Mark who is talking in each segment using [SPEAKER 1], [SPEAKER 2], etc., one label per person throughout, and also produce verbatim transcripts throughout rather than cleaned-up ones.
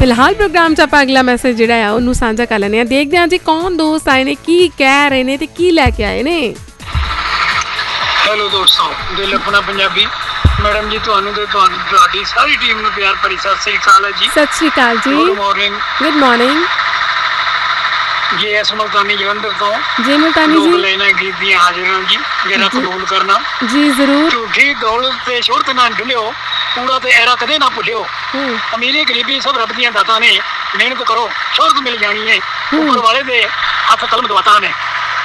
[SPEAKER 1] ਫਿਲਹਾਲ ਪ੍ਰੋਗਰਾਮ 'ਚ ਆਪਾਂ ਅਗਲਾ ਮੈਸੇਜ ਜਿਹੜਾ ਆ ਉਹਨੂੰ ਸਾਂਝਾ ਕਰ ਲੈਂਦੇ ਹਾਂ। ਦੇਖਦੇ ਹਾਂ ਜੀ ਕੌਣ ਦੋਸਤ ਆਏ ਨੇ, ਕੀ ਕਹਿ ਰਹੇ ਨੇ ਤੇ ਕੀ ਲੈ ਕੇ ਆਏ ਨੇ।
[SPEAKER 2] ਹੈਲੋ ਦੋਸਤੋ, ਦਿਲ ਆਪਣਾ ਪੰਜਾਬੀ ਮੈਡਮ ਜੀ, ਤੁਹਾਨੂੰ ਤੇ ਤੁਹਾਨੂੰ ਤੁਹਾਡੀ ਸਾਰੀ ਟੀਮ ਨੂੰ ਪਿਆਰ ਭਰੀ ਸਤਿ ਸ੍ਰੀ ਅਕਾਲ ਹੈ ਜੀ।
[SPEAKER 1] ਸਤਿ ਸ੍ਰੀ ਅਕਾਲ ਜੀ।
[SPEAKER 2] Good morning.
[SPEAKER 1] ਗੁੱਡ ਮਾਰਨਿੰਗ
[SPEAKER 2] ਜੀ। ਐਸ ਮੁਲਤਾਨੀ ਜਲੰਧਰ ਤੋਂ
[SPEAKER 1] ਜੀ। ਮੁਲਤਾਨੀ ਜੀ
[SPEAKER 2] ਲੈਣਾ ਗੀਤ ਦੀਆਂ ਹਾਜ਼ਰਾਂ ਜੀ, ਮੇਰਾ ਕਬੂਲ ਕਰਨਾ
[SPEAKER 1] ਜੀ ਜ਼ਰੂਰ।
[SPEAKER 2] ਝੂਠੀ ਦੌਲਤ ਤੇ ਸ਼ੋਹਰਤ ਨਾ ਢੁਲਿਓ, ਕੂੜਾ ਤੇ ਐਰਾ ਕਦੇ ਨਾ ਭੁੱਲਿਓ। ਅਮੀਰੀ ਗਰੀਬੀ ਸਭ ਰੱਬ ਦੀਆਂ ਦਾਤਾਂ ਨੇ, ਮਿਹਨਤ ਕਰੋ ਸ਼ੋਹਰਤ ਮਿਲ ਜਾਣੀ ਹੈ, ਉੱਪਰ ਵਾਲੇ ਦੇ ਹੱਥ ਕਲਮ ਦਵਾਤਾ ਨੇ।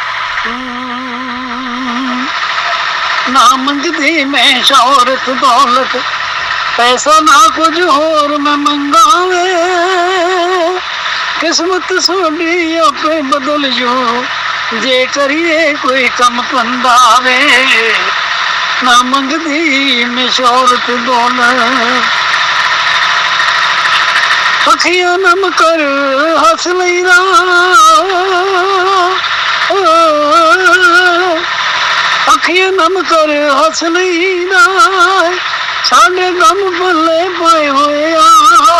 [SPEAKER 2] ਨਾ ਮੰਗਦੀ ਮੈਂ ਸ਼ੋਹਰਤ ਦੌਲਤ, ਪੈਸਾ ਨਾ ਕੁਝ ਹੋਰ ਮੈਂ ਮੰਗਾਵੇ, ਕਿਸਮਤ ਸਾਡੀ ਆਪੇ ਬਦਲ ਜੋ, ਜੇ ਕਰੀਏ ਕੋਈ ਕੰਮ ਪੰਦਾਵੇ। ਨਾ ਮੰਗਦੀ ਮੈਂ ਸ਼ੋਹਰਤ ਦੌਲਤ, ਅੱਖੀਆਂ ਨਮ ਕਰ ਹੱਸ ਲੈਣਾ, ਅੱਖੀਆਂ ਨਮ ਕਰ ਹੱਸ ਲੈਣਾ, ਸਾਡੇ ਗਮ ਪੱਲੇ ਪਏ ਹੋਏ ਆ,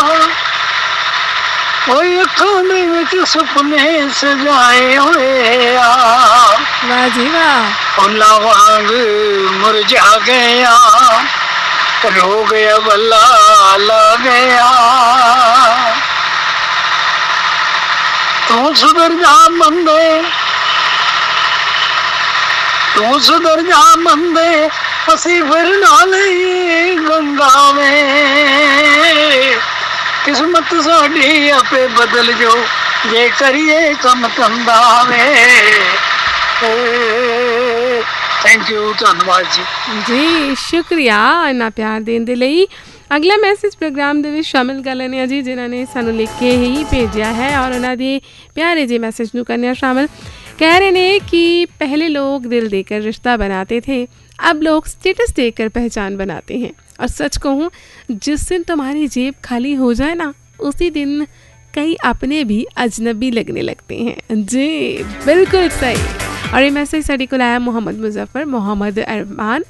[SPEAKER 2] ਓਏ ਅੱਖਾਂ ਦੇ ਵਿੱਚ ਸੁਪਨੇ ਸਜਾਏ ਹੋਏ ਆ।
[SPEAKER 1] ਵਾਹ ਜੀ ਵਾਹ।
[SPEAKER 2] ਫੁੱਲਾਂ ਵਾਂਗ ਮੁਰਝਾ ਗਿਆ, ਰੋ ਗਿਆ ਬੱਲਾ ਲਾ ਗਿਆ, ਤੂੰ ਸੁਧਰ ਜਾ ਮੰਦੇ, ਤੂੰ ਸੁਧਰ ਜਾ ਮੰਦੇ, ਅਸੀਂ ਫਿਰ ਨਾਲ ਹੀ ਗੰਗਾਵੇ, ਕਿਸਮਤ ਸਾਡੀ ਆਪੇ ਬਦਲ ਜੋ, ਜੇ ਕਰੀਏ ਕੰਮ ਧੰਦਾਵੇ। ਥੈਂਕ ਯੂ, ਧੰਨਵਾਦ ਜੀ।
[SPEAKER 1] ਜੀ ਸ਼ੁਕਰੀਆ ਇੰਨਾ ਪਿਆਰ ਦੇਣ ਦੇ ਲਈ। ਅਗਲਾ ਮੈਸੇਜ ਪ੍ਰੋਗਰਾਮ ਦੇ ਵਿੱਚ ਸ਼ਾਮਿਲ ਕਰ ਲੈਂਦੇ ਹਾਂ ਜੀ, ਜਿਨ੍ਹਾਂ ਨੇ ਸਾਨੂੰ ਲਿਖ ਕੇ ਹੀ ਭੇਜਿਆ ਹੈ ਔਰ ਉਹਨਾਂ ਦੇ ਪਿਆਰੇ ਜਿਹੇ ਮੈਸੇਜ ਨੂੰ ਕਰਨੇ ਆ शामिल। कह रहे हैं कि पहले लोग दिल देकर रिश्ता बनाते थे, अब लोग स्टेटस देकर पहचान बनाते हैं। और सच कहूँ, जिस दिन तुम्हारी जेब खाली हो जाए ना, उसी दिन कई अपने भी अजनबी लगने लगते हैं। जी बिल्कुल सही। और ये मैसेज साड़ी को लाया मोहम्मद मुजफ्फर मोहम्मद अरमान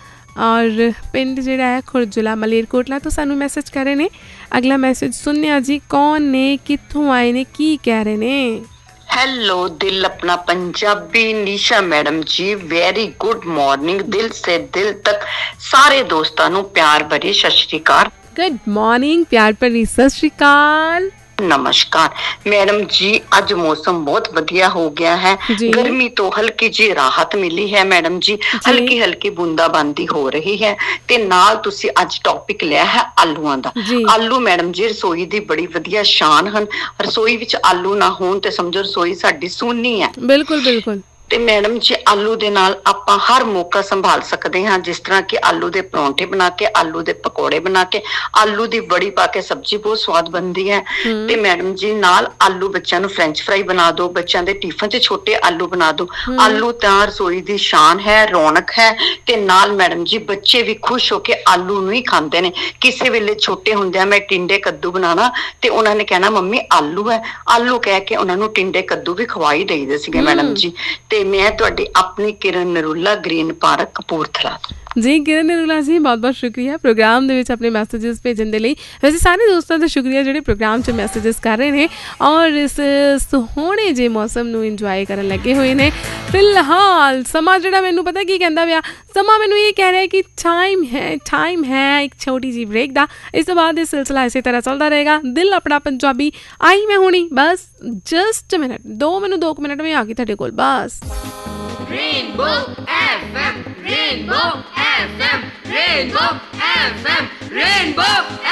[SPEAKER 1] और पिंड जिहड़ा है खुरजुला मलेरकोटला तो सानू मैसेज कर रहे हैं। अगला मैसेज सुनने जी, कौन ने कित्थों आए ने की कह रहे ने।
[SPEAKER 3] हेलो दिल अपना पंजाबी, निशा मैडम जी वेरी गुड मॉर्निंग, दिल से दिल तक सारे दोस्तां नू प्यार भरी सत श्री अकाल।
[SPEAKER 1] गुड मॉर्निंग, प्यार भरी सत श्री अकाल।
[SPEAKER 3] नमस्कार मैडम जी, अज मौसम बहुत वधिया हो गया है, गर्मी तो हल्की जी राहत मिली है मैडम जी, हल्की हल्की बूंदाबांदी हो रही है। ते नाल तुसी अज टॉपिक लिया है आलूआं दा। आलू मैडम जी रसोई दी बड़ी वधिया शान हन, रसोई विच आलू ना होण ते समझो रसोई साडी सूनी है।
[SPEAKER 1] बिल्कुल बिल्कुल।
[SPEAKER 3] ਤੇ ਮੈਡਮ ਜੀ ਆਲੂ ਦੇ ਨਾਲ ਆਪਾਂ ਹਰ ਮੌਕਾ ਸੰਭਾਲ ਸਕਦੇ ਹਾਂ, ਜਿਸ ਤਰ੍ਹਾਂ ਕਿ ਆਲੂ ਦੇ ਪਰੌਂਠੇ ਬਣਾ ਕੇ, ਆਲੂ ਦੇ ਪਕੌੜੇ ਬਣਾ ਕੇ, ਆਲੂ ਦੀ ਬੜੀ ਪਾ ਕੇ ਸਬਜ਼ੀ ਬਹੁਤ ਸਵਾਦ ਬਣਦੀ ਹੈ। ਤੇ ਮੈਡਮ ਜੀ ਨਾਲ ਆਲੂ ਬੱਚਿਆਂ ਨੂੰ ਫ੍ਰੈਂਚ ਫਰਾਈ ਬਣਾ ਦਿਓ, ਬੱਚਿਆਂ ਦੇ ਟਿਫਨ 'ਚ ਛੋਟੇ ਆਲੂ ਬਣਾ ਦਿਓ। ਆਲੂ ਤਾਂ ਰਸੋਈ ਦੀ ਸ਼ਾਨ ਹੈ, ਰੌਣਕ ਹੈ। ਤੇ ਨਾਲ ਮੈਡਮ ਜੀ ਬੱਚੇ ਵੀ ਖੁਸ਼ ਹੋ ਕੇ ਆਲੂ ਨੂੰ ਹੀ ਖਾਂਦੇ ਨੇ। ਕਿਸੇ ਵੇਲੇ ਛੋਟੇ ਹੁੰਦਿਆਂ ਮੈਂ ਟਿੰਡੇ ਕੱਦੂ ਬਣਾਉਣਾ ਤੇ ਉਹਨਾਂ ਨੇ ਕਹਿਣਾ ਮੰਮੀ ਆਲੂ ਹੈ, ਆਲੂ ਕਹਿ ਕੇ ਉਹਨਾਂ ਨੂੰ ਟਿੰਡੇ ਕੱਦੂ ਵੀ ਖਵਾਈ ਦੇਈਦੇ ਸੀਗੇ ਮੈਡਮ ਜੀ। ਤੇ मैं तुहाडी अपनी किरण नरूला ग्रीन पार्क कपूरथला।
[SPEAKER 1] जी किरण नरूला जी बहुत बहुत शुक्रिया प्रोग्राम ਦੇ ਵਿੱਚ ਆਪਣੇ ਮੈਸੇजेस ਭੇਜਣ ਦੇ ਲਈ। ਵੈਸੇ ਸਾਰੇ ਦੋਸਤਾਂ ਦਾ ਸ਼ੁਕਰੀਆ ਜਿਹੜੇ ਪ੍ਰੋਗਰਾਮ 'ਚ ਮੈਸੇजेस ਕਰ ਰਹੇ ਨੇ ਔਰ ਇਸ ਸੋਹਣੇ ਜਿਹੇ ਮੌਸਮ ਨੂੰ ਇੰਜੋਏ ਕਰਨ ਲੱਗੇ ਹੋਏ ਨੇ। ਫਿਲਹਾਲ ਸਮਾਂ ਜਿਹੜਾ ਮੈਨੂੰ ਪਤਾ ਕੀ ਕਹਿੰਦਾ ਪਿਆ, ਸਮਾਂ ਮੈਨੂੰ ਇਹ ਕਹਿ ਰਿਹਾ ਕਿ ਟਾਈਮ ਹੈ ਟਾਈਮ ਹੈ ਇੱਕ ਛੋਟੀ ਜਿਹੀ ਬ੍ਰੇਕ ਦਾ। ਇਸ ਤੋਂ ਬਾਅਦ ਇਹ ਸਿਲਸਿਲਾ ਇਸੇ ਤਰ੍ਹਾਂ ਚੱਲਦਾ ਰਹੇਗਾ। ਦਿਲ ਆਪਣਾ ਪੰਜਾਬੀ ਆਈ ਮੈਂ ਹੁਣੀ ਬਸ ਜਸਟ ਮਿੰਟ ਦੋ ਮੈਨੂੰ ਦੋ ਕੁ ਮਿੰਟ ਮੈਂ ਆ ਗਈ ਤੁਹਾਡੇ ਕੋਲ ਬਸ।
[SPEAKER 4] Rainbow F M, Rainbow F M, Rainbow F M, Rainbow